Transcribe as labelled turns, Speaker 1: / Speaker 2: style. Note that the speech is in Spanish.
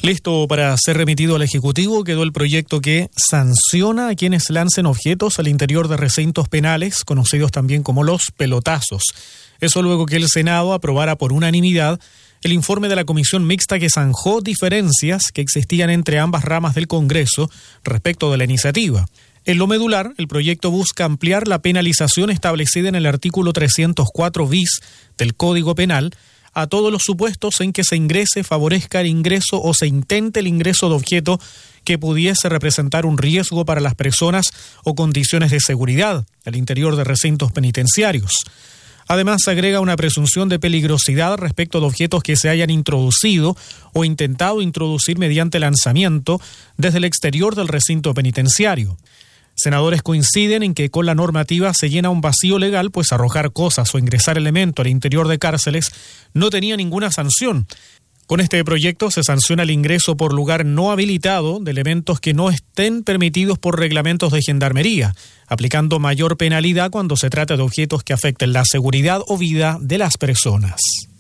Speaker 1: Listo para ser remitido al Ejecutivo quedó el proyecto que sanciona a quienes lancen objetos al interior de recintos penales, conocidos también como los pelotazos. Eso luego que el Senado aprobara por unanimidad el informe de la Comisión Mixta que zanjó diferencias que existían entre ambas ramas del Congreso respecto de la iniciativa. En lo medular, el proyecto busca ampliar la penalización establecida en el artículo 304 bis del Código Penal a todos los supuestos en que se ingrese, favorezca el ingreso o se intente el ingreso de objeto que pudiese representar un riesgo para las personas o condiciones de seguridad al interior de recintos penitenciarios. Además, se agrega una presunción de peligrosidad respecto de objetos que se hayan introducido o intentado introducir mediante lanzamiento desde el exterior del recinto penitenciario. Senadores coinciden en que con la normativa se llena un vacío legal, pues arrojar cosas o ingresar elementos al interior de cárceles no tenía ninguna sanción. Con este proyecto se sanciona el ingreso por lugar no habilitado de elementos que no estén permitidos por reglamentos de gendarmería, aplicando mayor penalidad cuando se trata de objetos que afecten la seguridad o vida de las personas.